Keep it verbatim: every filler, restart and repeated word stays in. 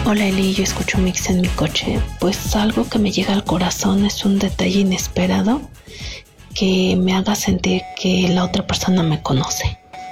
Hola Eli, yo escucho Mix en mi coche. Pues algo que me llega al corazón es un detalle inesperado que me haga sentir que la otra persona me conoce.